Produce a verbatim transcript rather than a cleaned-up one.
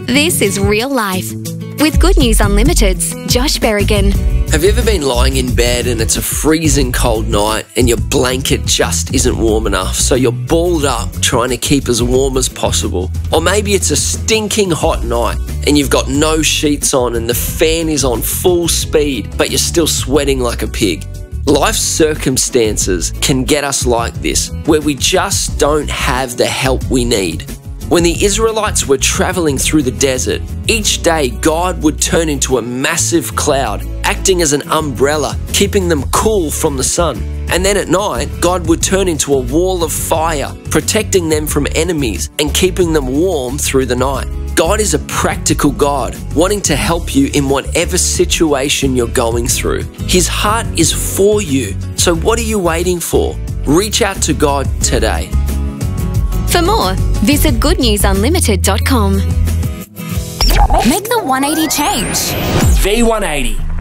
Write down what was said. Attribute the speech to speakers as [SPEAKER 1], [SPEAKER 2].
[SPEAKER 1] This is real life. With Good News Unlimited's Josh Berrigan.
[SPEAKER 2] Have you ever been lying in bed and it's a freezing cold night and your blanket just isn't warm enough, so you're balled up trying to keep as warm as possible? Or maybe it's a stinking hot night and you've got no sheets on and the fan is on full speed, but you're still sweating like a pig. Life's circumstances can get us like this, where we just don't have the help we need. When the Israelites were traveling through the desert, each day God would turn into a massive cloud, acting as an umbrella, keeping them cool from the sun. And then at night, God would turn into a wall of fire, protecting them from enemies and keeping them warm through the night. God is a practical God, wanting to help you in whatever situation you're going through. His heart is for you. So what are you waiting for? Reach out to God today.
[SPEAKER 1] For more, visit good news unlimited dot com.
[SPEAKER 3] Make the one eighty change.
[SPEAKER 4] V one eighty.